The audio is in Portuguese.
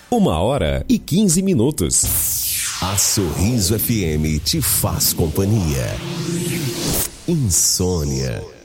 1h15. A Sorriso FM te faz companhia. Insônia.